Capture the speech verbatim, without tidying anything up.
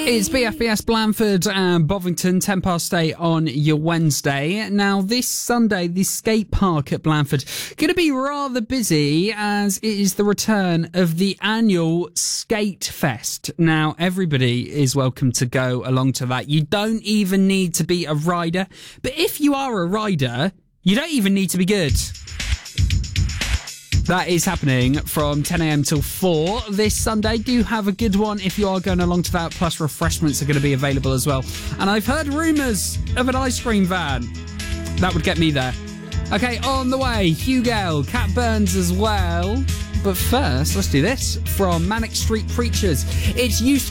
It's B F B S Blandford and Bovington, ten past eight on your Wednesday. Now, this Sunday, the skate park at Blandford going to be rather busy as it is the return of the annual Skate Fest. Now, everybody is welcome to go along to that. You don't even need to be a rider, but if you are a rider, you don't even need to be good. That is happening from ten a.m. till four this Sunday. Do have a good one if you are going along to that, plus refreshments are going to be available as well. And I've heard rumours of an ice cream van. That would get me there. Okay, on the way, Hugh Gale, Cat Burns as well. But first, let's do this from Manic Street Preachers. It's used